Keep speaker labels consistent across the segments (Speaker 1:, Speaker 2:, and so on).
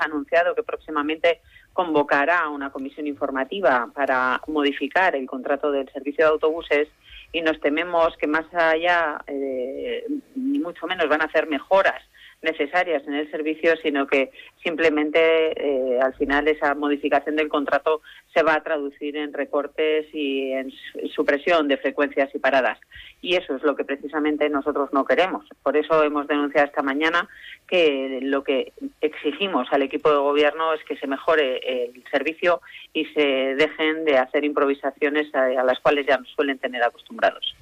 Speaker 1: anunciado que próximamente convocará una comisión informativa para modificar el contrato del servicio de autobuses, y nos tememos que más allá, ni mucho menos van a hacer mejoras necesarias en el servicio, sino que simplemente al final esa modificación del contrato se va a traducir en recortes y en supresión de frecuencias y paradas. Y eso es lo que precisamente nosotros no queremos. Por eso hemos denunciado esta mañana que lo que exigimos al equipo de gobierno es que se mejore el servicio y se dejen de hacer improvisaciones a las cuales ya nos suelen tener acostumbrados.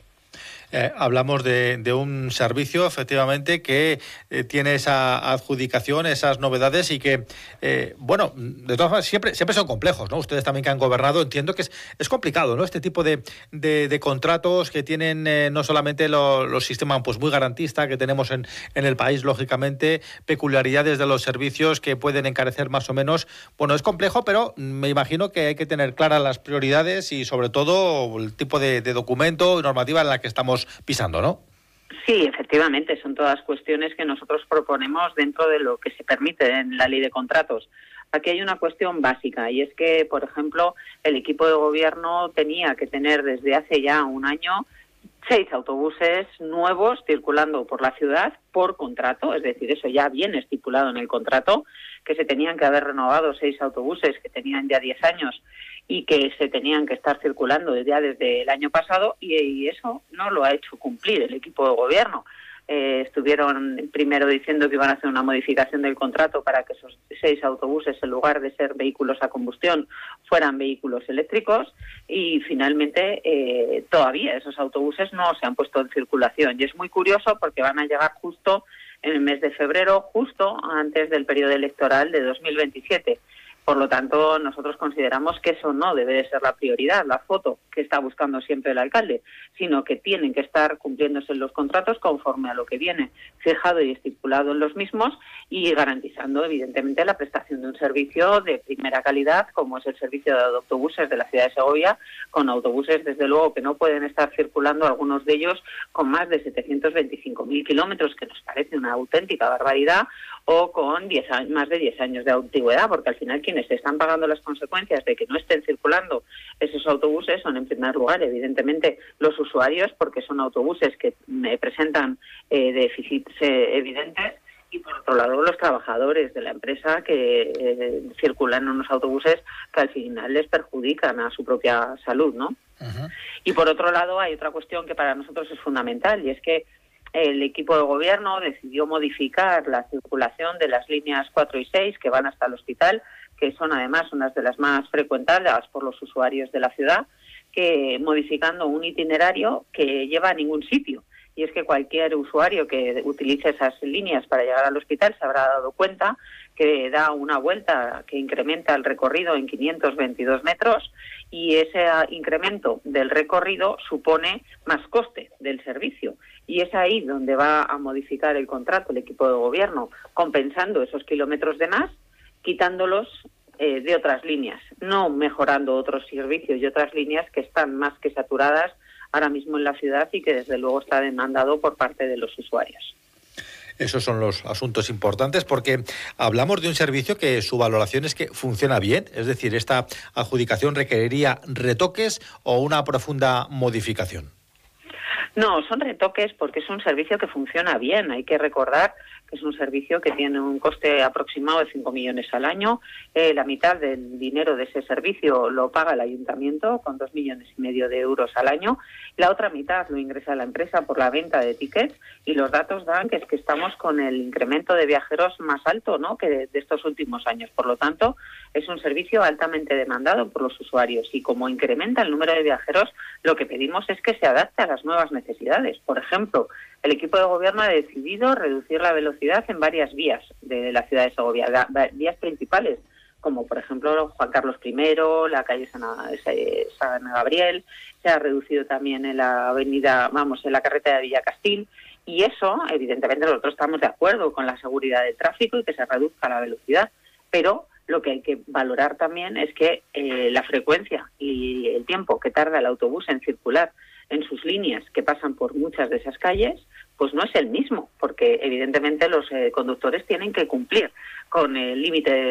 Speaker 2: Hablamos de un servicio, efectivamente, que tiene esa adjudicación, esas novedades y que, de todas formas, siempre son complejos, ¿no? Ustedes también que han gobernado, entiendo que es complicado, ¿no? Este tipo de contratos que tienen no solamente los sistemas pues muy garantistas que tenemos en el país, lógicamente, peculiaridades de los servicios que pueden encarecer más o menos. Bueno, es complejo, pero me imagino que hay que tener claras las prioridades y, sobre todo, el tipo de documento y normativa en la que estamos pisando, ¿no?
Speaker 1: Sí, efectivamente, son todas cuestiones que nosotros proponemos dentro de lo que se permite en la ley de contratos. Aquí hay una cuestión básica, y es que, por ejemplo, el equipo de gobierno tenía que tener desde hace ya un año 6 autobuses nuevos circulando por la ciudad por contrato, es decir, eso ya viene estipulado en el contrato, que se tenían que haber renovado 6 autobuses que tenían ya 10 años y que se tenían que estar circulando desde el año pasado, y eso no lo ha hecho cumplir el equipo de gobierno. Estuvieron primero diciendo que iban a hacer una modificación del contrato para que esos 6 autobuses, en lugar de ser vehículos a combustión, fueran vehículos eléctricos, y finalmente todavía esos autobuses no se han puesto en circulación. Y es muy curioso porque van a llegar justo en el mes de febrero, justo antes del periodo electoral de 2027. Por lo tanto, nosotros consideramos que eso no debe de ser la prioridad, la foto que está buscando siempre el alcalde, sino que tienen que estar cumpliéndose los contratos conforme a lo que viene fijado y estipulado en los mismos, y garantizando, evidentemente, la prestación de un servicio de primera calidad, como es el servicio de autobuses de la ciudad de Segovia, con autobuses, desde luego, que no pueden estar circulando, algunos de ellos con más de 725.000 kilómetros, que nos parece una auténtica barbaridad, o con más de 10 años de antigüedad, porque al final quienes están pagando las consecuencias de que no estén circulando esos autobuses son, en primer lugar, evidentemente, los usuarios, porque son autobuses que presentan déficits evidentes, y por otro lado los trabajadores de la empresa que circulan en unos autobuses que al final les perjudican a su propia salud, ¿no? Uh-huh. Y por otro lado hay otra cuestión que para nosotros es fundamental, y es que el equipo de gobierno decidió modificar la circulación de las líneas 4 y 6 que van hasta el hospital, que son además unas de las más frecuentadas por los usuarios de la ciudad, que modificando un itinerario que lleva a ningún sitio. Y es que cualquier usuario que utilice esas líneas para llegar al hospital se habrá dado cuenta que da una vuelta que incrementa el recorrido en 522 metros, y ese incremento del recorrido supone más coste del servicio. Y es ahí donde va a modificar el contrato el equipo de gobierno, compensando esos kilómetros de más, quitándolos de otras líneas, no mejorando otros servicios y otras líneas que están más que saturadas ahora mismo en la ciudad y que desde luego está demandado por parte de los usuarios.
Speaker 2: Esos son los asuntos importantes, porque hablamos de un servicio que su valoración es que funciona bien, es decir, ¿esta adjudicación requeriría retoques o una profunda modificación?
Speaker 1: No, son retoques porque es un servicio que funciona bien. Hay que recordar que es un servicio que tiene un coste aproximado de 5 millones al año. La mitad del dinero de ese servicio lo paga el ayuntamiento, con 2,5 millones de euros al año. La otra mitad lo ingresa la empresa por la venta de tickets, y los datos dan que estamos con el incremento de viajeros más alto, ¿no?, que de estos últimos años. Por lo tanto, es un servicio altamente demandado por los usuarios, y como incrementa el número de viajeros, lo que pedimos es que se adapte a las nuevas necesidades. Por ejemplo, el equipo de gobierno ha decidido reducir la velocidad en varias vías de la ciudad de Segovia, vías principales, como por ejemplo Juan Carlos I, la calle San Gabriel. Se ha reducido también en la avenida, en la carretera de Villacastil, y eso, evidentemente, nosotros estamos de acuerdo con la seguridad del tráfico y que se reduzca la velocidad, pero lo que hay que valorar también es que la frecuencia y el tiempo que tarda el autobús en circular en sus líneas, que pasan por muchas de esas calles, pues no es el mismo, porque evidentemente los conductores tienen que cumplir con el límite